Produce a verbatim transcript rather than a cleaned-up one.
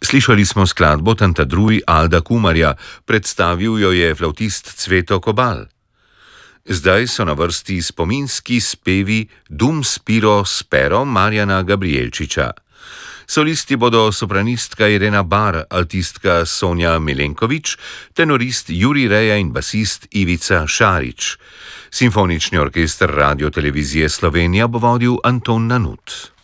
Slišali smo skladbo Tantadruj Alda Kumarja, predstavil jo je flavtist Cveto Kobal. Zdaj so na vrsti spominski spevi Dum spiro spero Marjana Gabrijelčiča. Solisti bodo sopranistka Irena Bar, altistka Sonja Milenkovič, tenorist Jurij Reja in basist Ivica Šarič. Simfonični orkester Radio Televizije Slovenija bo vodil Anton Nanut.